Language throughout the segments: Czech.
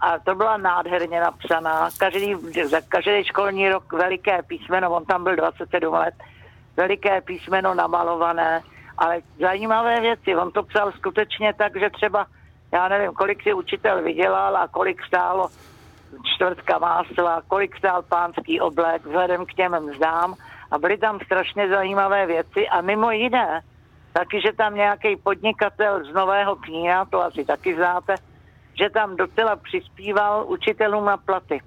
a to byla nádherně napsaná. Za každý školní rok veliké písmeno, on tam byl 27 let, veliké písmeno namalované, ale zajímavé věci. On to psal skutečně tak, že třeba, já nevím, kolik si učitel vydělal a kolik stálo čtvrtka másla, kolik stál pánský oblek vzhledem k těm mzdám a byly tam strašně zajímavé věci a mimo jiné, taky, že tam nějaký podnikatel z Nového Knína, to asi taky znáte, že tam docela přispíval učitelům na platy.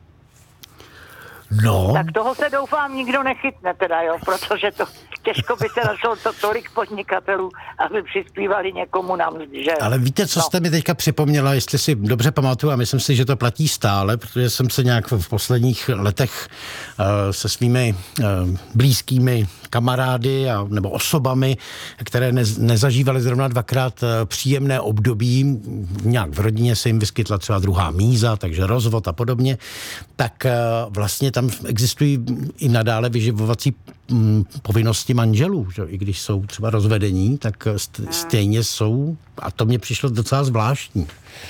No. Tak toho se doufám nikdo nechytne teda, jo, protože to těžko by se našlo tolik podnikatelů, aby přispívali někomu na mzdy, že jo. Ale víte, co jste mi teďka připomněla, jestli si dobře pamatuju, a myslím si, že to platí stále, protože jsem se nějak v posledních letech se svými blízkými kamarády nebo osobami, které nezažívaly zrovna dvakrát příjemné období, nějak v rodině se jim vyskytla třeba druhá míza, takže rozvod a podobně, tak vlastně tam existují i nadále vyživovací povinnosti manželů, že? I když jsou třeba rozvedení, tak stejně jsou, a to mě přišlo docela zvláštní.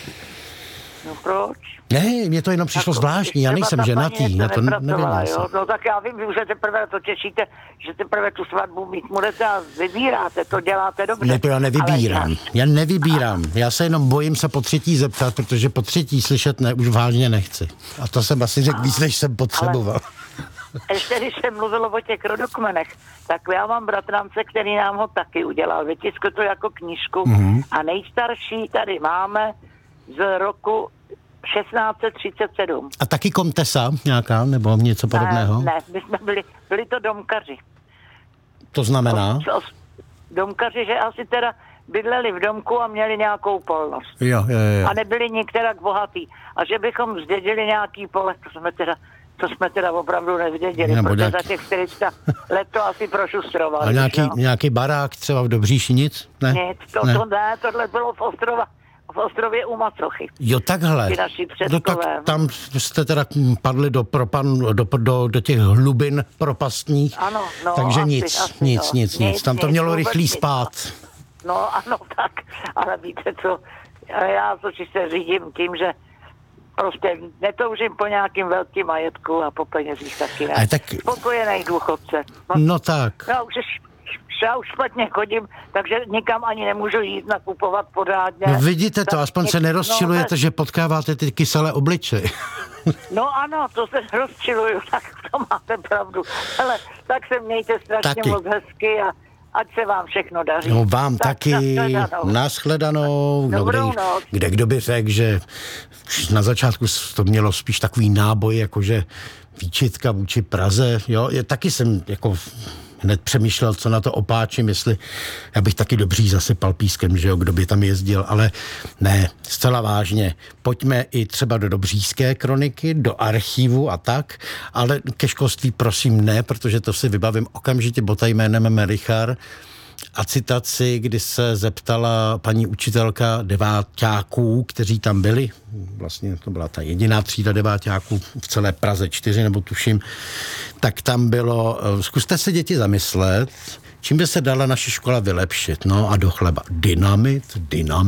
No proč? Ne, mě to jenom přišlo zvláštní, já nejsem ženatý, já to nevím. No tak já vím, vy už teprve to těšíte, že teprve tu svatbu mít budete a vybíráte, to děláte dobře. Ne, to já nevybírám, já se jenom bojím se po třetí zeptat, protože po třetí slyšet už vážně nechci. A to jsem asi řekl víc, než jsem potřeboval. Ještě když jsem mluvil o těch rodokmenech, tak já mám bratrance, který nám ho taky udělal. Vytiskl to jako knížku a nejstarší tady máme z roku 1637. A taky komtesa nějaká, nebo něco podobného? Ne, my jsme byli to domkaři. To znamená? Domkaři, že asi teda bydleli v domku a měli nějakou polnost. Jo. A nebyli nikterak bohatý. A že bychom zdědili nějaký pole, to jsme teda opravdu nezdědili, protože za těch 400 let to asi prošustrovali. A nějaký barák třeba v Dobříši, nic? Ne? Nic, tohle bylo v Ostrově u Macochy. Jo, takhle. No tak tam jste teda padli do těch hlubin propastních. Ano, no. Takže nic. Tam to mělo rychlý spát. No, ano, tak. Ale víte co, já totiž se řídím tím, že prostě netoužím po nějakým velkým majetku a po penězích taky ne. Spokojenej důchodce. No tak. Já už špatně chodím, takže nikam ani nemůžu jít nakupovat pořádně. No vidíte to, aspoň se nerozčilujete, že potkáváte ty kyselé obličeje. No ano, to se rozčiluju, tak to máte pravdu. Ale tak se mějte strašně moc hezky a ať se vám všechno daří. No vám taky, nashledanou. Kdo by řekl, že na začátku to mělo spíš takový náboj, jakože výčitka vůči Praze, jo, taky jsem jako hned přemýšlel, co na to opáčím, jestli já bych taky Dobří zasypal pískem, že jo, kdo by tam jezdil, ale ne, zcela vážně. Pojďme i třeba do dobříšské kroniky, do archivu a tak, ale ke školství prosím ne, protože to si vybavím okamžitě bota jménem Merichar a citaci, kdy se zeptala paní učitelka deváťáků, kteří tam byli, vlastně to byla ta jediná třída deváťáků v celé Praze 4, nebo tuším, tak tam bylo, zkuste se děti zamyslet, čím by se dala naše škola vylepšit, no a do chleba. Dynamit.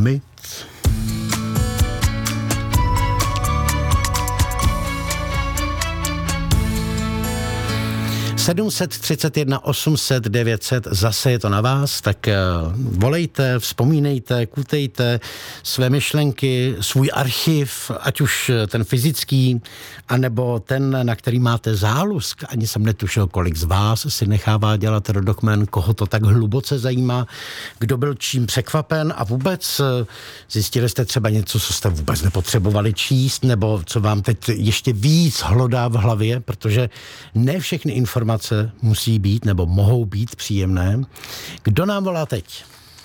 731 800 900, zase je to na vás, tak volejte, vzpomínejte, kutejte své myšlenky, svůj archiv, ať už ten fyzický, anebo ten, na který máte zálusk. Ani jsem netušil, kolik z vás si nechává dělat rodokmen, koho to tak hluboce zajímá, kdo byl čím překvapen a vůbec zjistili jste třeba něco, co jste vůbec nepotřebovali číst, nebo co vám teď ještě víc hlodá v hlavě, protože ne všechny informace musí být nebo mohou být příjemné. Kdo nám volá teď?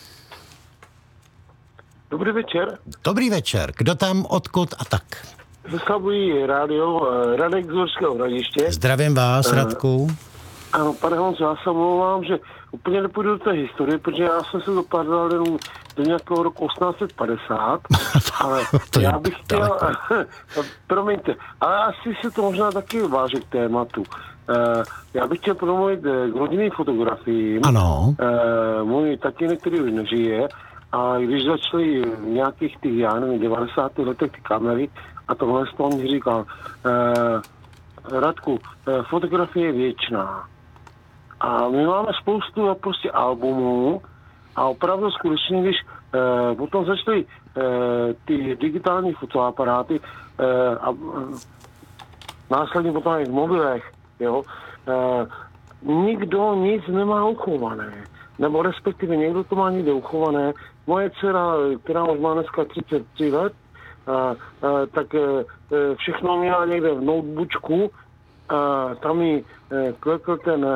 Dobrý večer. Dobrý večer. Kdo tam, odkud a tak? Zaslavují rádio Radek z Horského Hradiště. Zdravím vás, Radku. Ano, pane Honzo, já se omlouvám, že úplně nepůjdu do té historie, protože já jsem se dopadal jenom do nějakého roku 1850, ale já bych chtěl, promiňte, ale asi se to možná taky váže k tématu. Já bych chtěl promluvit k rodinným fotografiím. Ano. Můj tatínek, který už nežije, a když začaly v nějakých těch, já nevím, 90. letech ty kamery, a tohle z toho mi říkal, Radku, fotografie je věčná. A my máme spoustu prostě albumů a opravdu skutečně, když potom začaly ty digitální fotoaparáty a následně potom i v mobilech, jo, nikdo nic nemá uchované. Nebo respektive někdo to má někde uchované. Moje dcera, která už má dneska 33 let, tak všechno měla někde v notebooku, tam jí klekl ten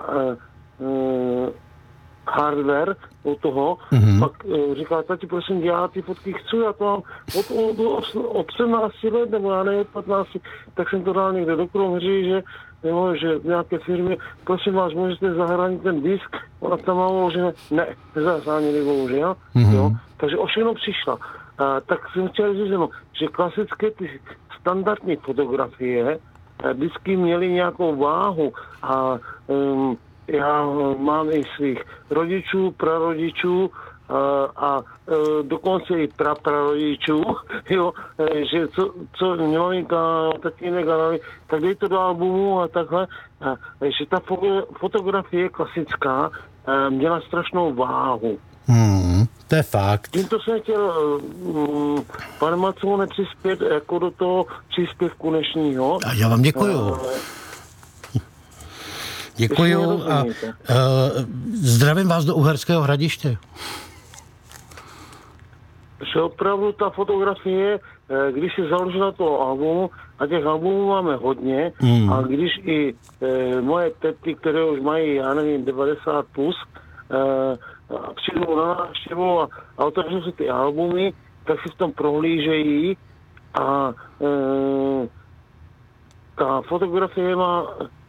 hardware u toho, pak říkala, tati, prosím, já ty fotky chci, já to mám od 17 let, nebo já nevím, od 15, tak jsem to dal někde do Kroměří, že v nějaké firmě, prosím vás, můžete zahránit ten disk, ona tam má uložené, ne, nezahránili bohužel, jo, takže o všechno přišla. Tak jsem chtěl říct, že klasické ty standardní fotografie vždycky měly nějakou váhu a já mám i svých rodičů, prarodičů a dokonce i praprarodičů, jo, že co maminka, tatínek, tak dej to do albumu a takhle, že ta fotografie klasická měla strašnou váhu. To je fakt. Tímto jsem chtěl, pane Macone, přispět jako do toho příspěvku dnešního. A já vám děkuju. Děkuju a zdravím vás do Uherského Hradiště. Že opravdu ta fotografie, když se založila toho albumu, a těch albumů máme hodně, a když i moje tetky, které už mají, já nevím, 90 plus, přijdou na návštěvu a otevřou si ty albumy, tak si v tom prohlížejí a ta fotografie má,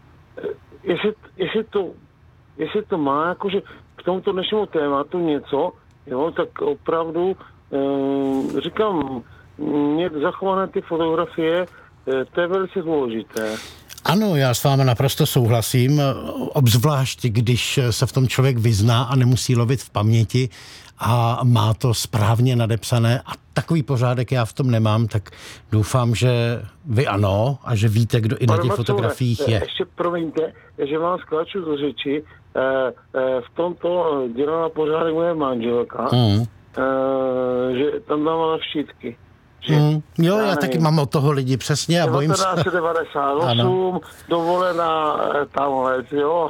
jestli to má jakože k tomuto dnešnímu tématu něco, jo, tak opravdu říkám, mít zachované ty fotografie, to je velice důležité. Ano, já s vámi naprosto souhlasím, obzvlášť když se v tom člověk vyzná a nemusí lovit v paměti a má to správně nadepsané a takový pořádek já v tom nemám, tak doufám, že vy ano a že víte, kdo i na těch fotografiích je. Ještě promiňte, že vám skáču do řeči, v tomto dělala pořádek moje manželka, že tam dávala štítky. Jo, já taky mám od toho lidi přesně a bojím se. 1998, dovolená tamhle, jo,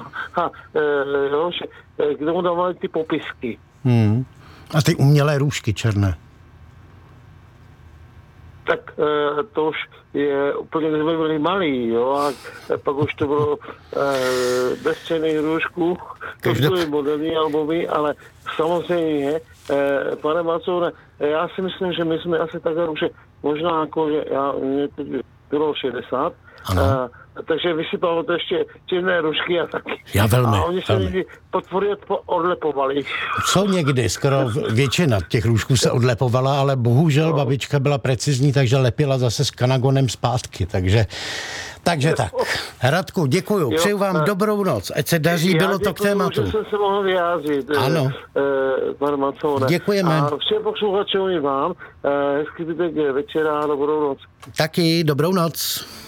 k tomu dávali ty popisky. A ty umělé růžky černé. Tak to už je úplně, když jsme byli malí, jo, a pak už to bylo bez černých růžků, to byly moderní albumy, ale samozřejmě, pane Macone, já si myslím, že my jsme asi takhle už možná jako, že mě bylo 60, takže vysypalo to ještě černé rušky a taky. Já velmi. A oni se lidi potvory odlepovali. Co někdy, skoro většina těch růžků se odlepovala, ale bohužel babička byla precizní, takže lepila zase s kanagonem zpátky, takže tak. Radku, děkuju, přeju vám dobrou noc, ať se daří, bylo to k tématu. Že jsem se mohl vyjádřit, ano. Pane Macone. Děkujeme. A všem posluchačům i vám, hezký zbytek večera a dobrou noc. Taky, dobrou noc.